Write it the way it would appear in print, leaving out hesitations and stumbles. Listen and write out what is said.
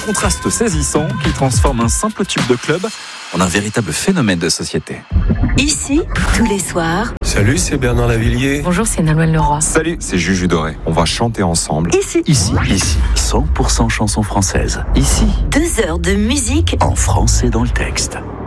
contraste saisissant qui transforme un simple tube de club en un véritable phénomène de société. Ici, tous les soirs. Salut, c'est Bernard Lavillier. Bonjour, c'est Nolwenn Leroy. Salut, c'est Juju Doré. On va chanter ensemble. Ici. 100% chansons françaises. Ici, 2 heures de musique en français dans le texte.